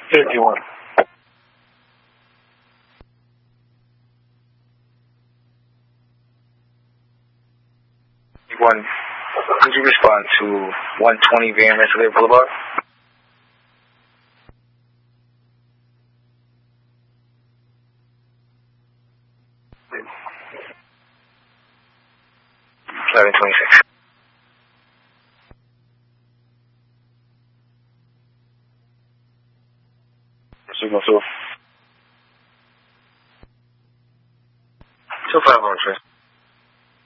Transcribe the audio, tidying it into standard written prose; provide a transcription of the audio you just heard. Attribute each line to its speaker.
Speaker 1: 51. 1. Could you respond to 120 Van Rensselaer Boulevard? Eleven 26. Signal 2. 25 on train.